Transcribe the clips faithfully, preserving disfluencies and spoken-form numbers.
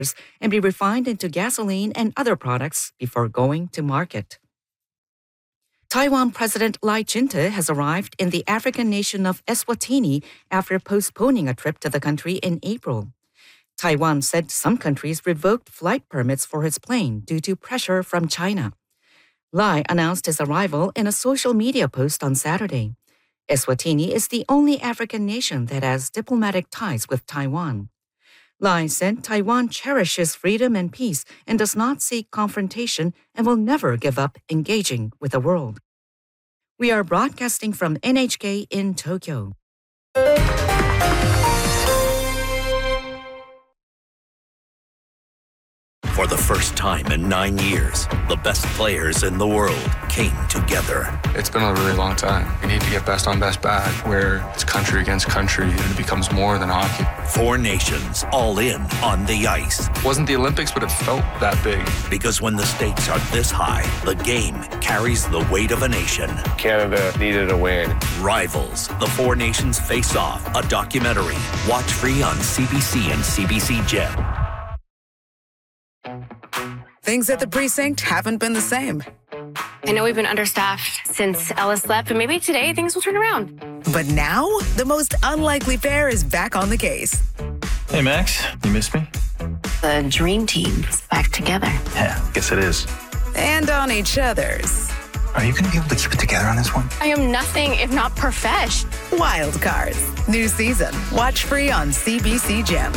and be refined into gasoline and other products before going to market. Taiwan President Lai Ching-te has arrived in the African nation of Eswatini after postponing a trip to the country in April. Taiwan said some countries revoked flight permits for his plane due to pressure from China. Lai announced his arrival in a social media post on Saturday. Eswatini is the only African nation that has diplomatic ties with Taiwan. Lai said Taiwan cherishes freedom and peace and does not seek confrontation and will never give up engaging with the world. We are broadcasting from N H K in Tokyo. For the first time in nine years, the best players in the world came together. It's been a really long time. We need to get best on best back, where it's country against country and it becomes more than hockey. Four nations all in on the ice. It wasn't the Olympics, but it felt that big. Because when the stakes are this high, the game carries the weight of a nation. Canada needed a win. Rivals, the Four Nations Face Off, a documentary. Watch free on C B C and C B C Gem. Things at the precinct haven't been the same. I know we've been understaffed since Ellis left, but maybe today things will turn around. But now, the most unlikely pair is back on the case. Hey, Max, you missed me? The dream team is back together. Yeah, guess it is. And on each other's. Are you going to be able to keep it together on this one? I am nothing if not profesh. Wild Cards. New season. Watch free on C B C Gem.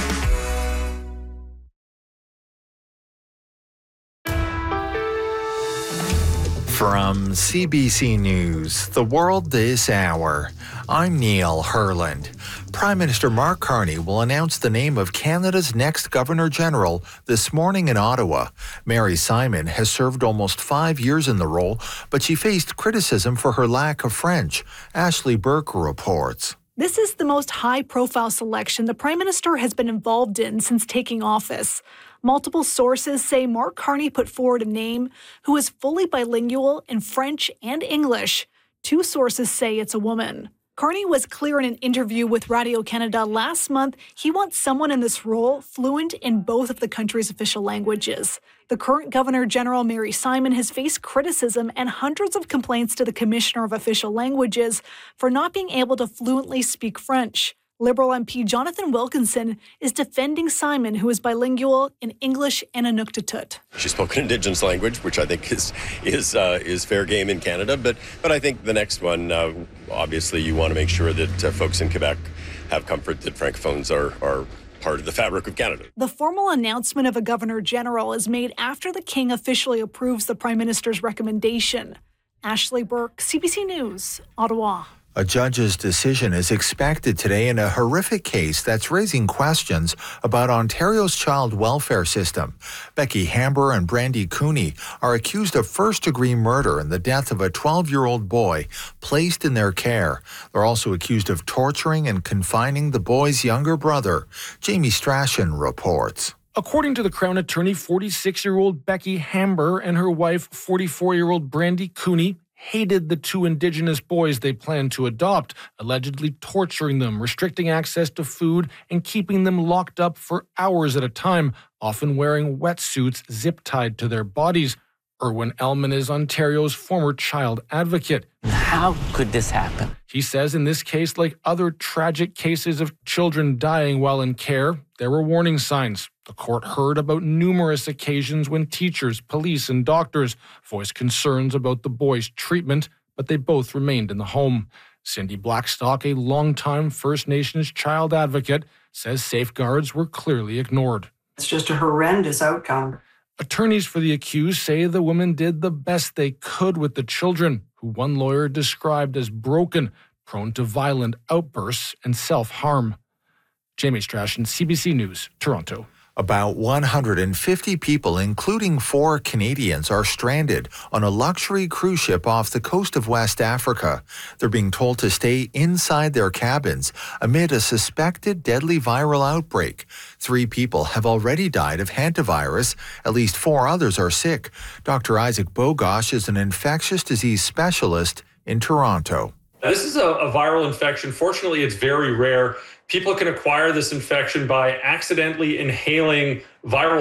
From C B C News, The World This Hour, I'm Neil Herland. Prime Minister Mark Carney will announce the name of Canada's next Governor-General this morning in Ottawa. Mary Simon has served almost five years in the role, but she faced criticism for her lack of French. Ashley Burke reports. This is the most high-profile selection the Prime Minister has been involved in since taking office. Multiple sources say Mark Carney put forward a name who is fully bilingual in French and English. Two sources say it's a woman. Carney was clear in an interview with Radio-Canada last month he wants someone in this role fluent in both of the country's official languages. The current Governor-General, Mary Simon, has faced criticism and hundreds of complaints to the Commissioner of Official Languages for not being able to fluently speak French. Liberal M P Jonathan Wilkinson is defending Simon, who is bilingual in English and Inuktitut. She spoke an Indigenous language, which I think is is uh, is fair game in Canada. But but I think the next one, uh, obviously, you want to make sure that uh, folks in Quebec have comfort that Francophones are are part of the fabric of Canada. The formal announcement of a Governor-General is made after the King officially approves the Prime Minister's recommendation. Ashley Burke, C B C News, Ottawa. A judge's decision is expected today in a horrific case that's raising questions about Ontario's child welfare system. Becky Hamber and Brandy Cooney are accused of first-degree murder in the death of a twelve-year-old boy placed in their care. They're also accused of torturing and confining the boy's younger brother. Jamie Strachan reports. According to the Crown Attorney, forty-six-year-old Becky Hamber and her wife, forty-four-year-old Brandy Cooney, hated the two Indigenous boys they planned to adopt, allegedly torturing them, restricting access to food, and keeping them locked up for hours at a time, often wearing wetsuits zip-tied to their bodies. Erwin Ellman is Ontario's former child advocate. How could this happen? He says in this case, like other tragic cases of children dying while in care, there were warning signs. The court heard about numerous occasions when teachers, police, and doctors voiced concerns about the boys' treatment, but they both remained in the home. Cindy Blackstock, a longtime First Nations child advocate, says safeguards were clearly ignored. It's just a horrendous outcome. Attorneys for the accused say the women did the best they could with the children, who one lawyer described as broken, prone to violent outbursts and self-harm. Jamie Strachan, C B C News, Toronto. About one hundred fifty people, including four Canadians, are stranded on a luxury cruise ship off the coast of West Africa. They're being told to stay inside their cabins amid a suspected deadly viral outbreak. Three people have already died of hantavirus. At least four others are sick. Doctor Isaac Bogosh is an infectious disease specialist in Toronto. This is a, a viral infection. Fortunately, it's very rare. People can acquire this infection by accidentally inhaling viral